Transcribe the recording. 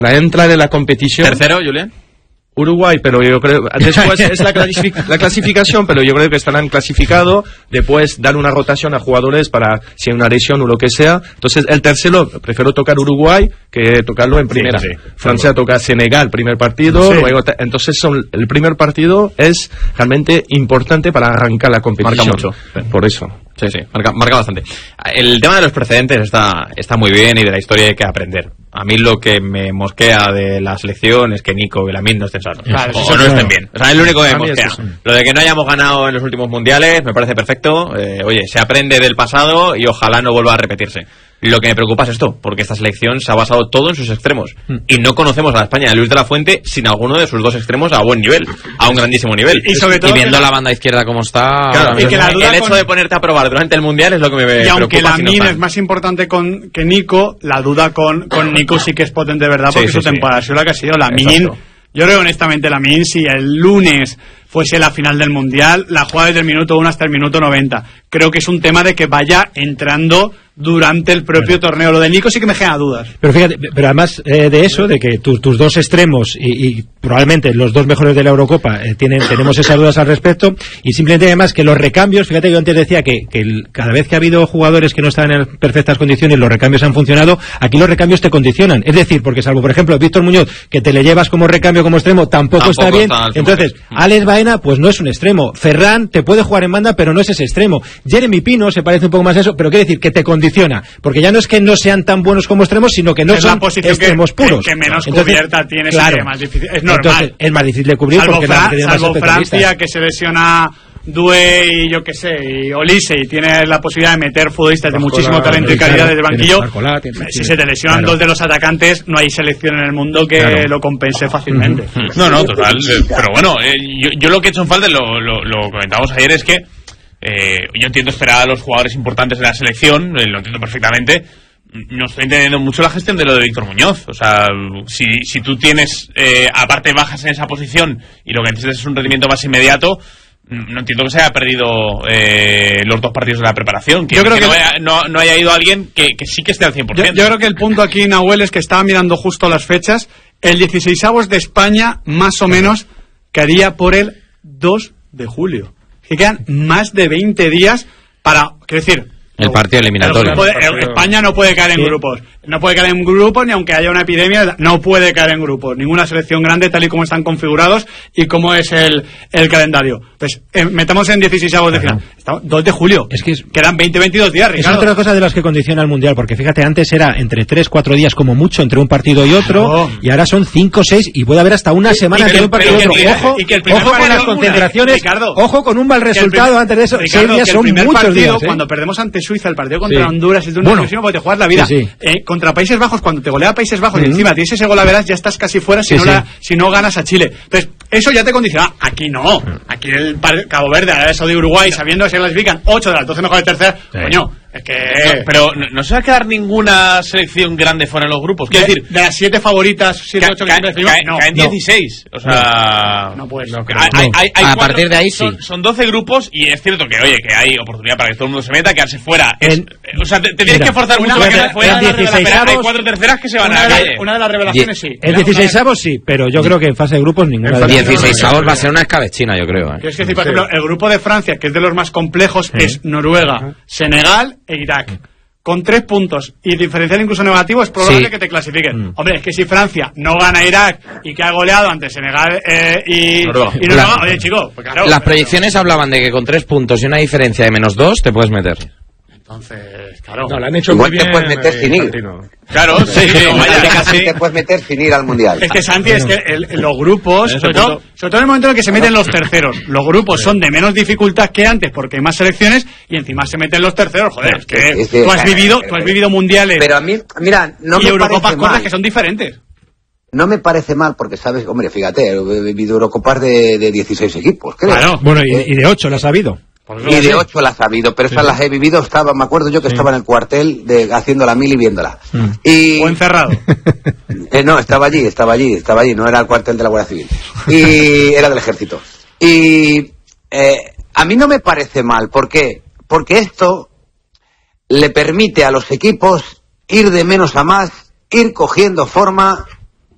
entrar en la competición. ¿Tercero, Julián? Uruguay, pero yo creo después es la clasificación, pero yo creo que estarán clasificados, después dar una rotación a jugadores para si hay una lesión o lo que sea. Entonces el tercero prefiero tocar Uruguay que tocarlo en primera. Sí, Francia toca Senegal primer partido, luego entonces el primer partido es realmente importante para arrancar la competición. Marca mucho. Por eso. Sí, marca bastante. El tema de los precedentes está muy bien y de la historia hay que aprender. A mí lo que me mosquea de la selección es que Nico y Lamine no estén sanos. Claro, o no estén bien. O sea, es lo único que me mosquea. Lo de que no hayamos ganado en los últimos mundiales me parece perfecto. Oye, se aprende del pasado y ojalá no vuelva a repetirse. Lo que me preocupa es esto, porque esta selección se ha basado todo en sus extremos. Y no conocemos a la España de Luis de la Fuente sin alguno de sus dos extremos a buen nivel, a un grandísimo nivel. Y sobre todo viendo la banda izquierda como está... Claro, y que el hecho de ponerte a probar durante el Mundial es lo que me preocupa. Y aunque Lamine es más importante que Nico, la duda con Nico sí que es potente de verdad, porque su temporada ha sido la que ha sido. Lamine, yo creo honestamente, Lamine, si el lunes fuese la final del Mundial, la jugada desde el minuto 1 hasta el minuto 90. Creo que es un tema de que vaya entrando durante el propio torneo. Lo de Nico sí que me genera dudas. Pero fíjate, pero además de eso, de que tus dos extremos y probablemente los dos mejores de la Eurocopa tenemos esas dudas al respecto, y simplemente además que los recambios, fíjate, yo antes decía que cada vez que ha habido jugadores que no estaban en perfectas condiciones, los recambios han funcionado. Aquí los recambios te condicionan, es decir, porque salvo por ejemplo Víctor Muñoz, que te le llevas como recambio como extremo, tampoco está bien. Entonces Alex Baena pues no es un extremo, Ferran te puede jugar en banda pero no es ese extremo, Jeremy Pino se parece un poco más a eso, pero quiere decir que te condiciona, porque ya no es que no sean tan buenos como extremos, sino que no son extremos puros. Que menos cubierta tienes, claro, que más difícil. Es normal. Entonces, es más difícil de cubrir, salvo Francia, que se lesiona Doué y yo que sé, y Olise, y tienes la posibilidad de meter futbolistas de muchísimo talento y calidad desde el banquillo. Si se te lesionan dos de los atacantes, no hay selección en el mundo que lo compense fácilmente. No, total. Pero bueno, yo lo que he hecho en falta, lo comentábamos ayer, es que yo entiendo esperar a los jugadores importantes de la selección, lo entiendo perfectamente. No estoy entendiendo mucho la gestión de lo de Víctor Muñoz. O sea, si tú tienes aparte bajas en esa posición y lo que necesitas es un rendimiento más inmediato, no entiendo que se haya perdido los dos partidos de la preparación. Yo creo que no haya ido alguien que sí que esté al 100%. Yo creo que el punto aquí, Nahuel, es que estaba mirando justo las fechas. El 16avos de España, más o menos, quedaría por el 2 de julio. Que quedan más de 20 días para... Quiero decir... El partido eliminatorio. España no puede caer en grupos. No puede caer en grupos ni aunque haya una epidemia. No puede caer en grupos. Ninguna selección grande tal y como están configurados y como es el calendario. Pues metamos en 16avos de final. 2 de julio. Es que quedan 20-22 días, Ricardo. Es otra cosa de las que condiciona el Mundial, porque fíjate, antes era entre 3-4 días como mucho entre un partido y otro, y ahora son 5-6 y puede haber hasta una semana entre un partido y otro. Ojo con las concentraciones, Ricardo, ojo con un mal resultado antes de eso. Ricardo, 6 días son muchos días. Cuando perdemos ante Suiza, el partido contra Honduras es de una ilusión porque te juegas la vida. Contra Países Bajos, cuando te golea Países Bajos y encima tienes ese gol a veras, ya estás casi fuera si no ganas a Chile. Entonces, eso ya te condiciona. Aquí no. Aquí el Cabo Verde, Arabia Saudí, Uruguay, sabiendo que se clasifican 8 de las 12 mejores terceras, coño, es que... Pero no se va a quedar ninguna selección grande fuera de los grupos. Quiero decir, de las 7 favoritas, 7, 8 que siempre decimos, caen 16. O sea... No puedes. A partir de ahí sí. Son 12 grupos y es cierto que, oye, que hay oportunidad para que todo el mundo se meta, quedarse fuera. O sea, te tienes que forzar mucho para quedar fuera. Hay 4 terceras que se van a la calle. Una de las revelaciones sí. El 16avos sí, pero yo creo que en fase de grupos ninguna. El 16avos va a ser una escabechina, yo creo. Es que, por ejemplo, el grupo de Francia, que es de los más complejos, es Noruega, Senegal e Irak. Con 3 puntos y diferencial incluso negativo, es probable que te clasifiquen. Hombre, es que si Francia no gana a Irak y que ha goleado ante Senegal y Noruega, oye, chico, pues claro. Las proyecciones hablaban de que con 3 puntos y una diferencia de -2 te puedes meter. Entonces, claro. No, la han hecho igual muy bien. Te puedes meter sin ir. Claro, sí. Casi te puedes meter sin ir al Mundial. Es que, Santi, es que los grupos, sobre todo en el momento en el que se meten los terceros, los grupos son de menos dificultad que antes porque hay más selecciones y encima se meten los terceros. Joder, es que tú has vivido mundiales. Pero a mí, mira, no y me Eurocopas parece cortas mal. Que son diferentes. No me parece mal porque, sabes, hombre, fíjate, he vivido Eurocopas de 16 equipos, creo. Claro. Bueno, y de 8 las ha habido. Y de 8 las ha habido, pero esas las he vivido, me acuerdo yo que estaba en el cuartel haciendo la mili y viéndola. O encerrado. No, estaba allí, no era el cuartel de la Guardia Civil. Y era del Ejército. Y a mí no me parece mal, ¿por qué? Porque esto le permite a los equipos ir de menos a más, ir cogiendo forma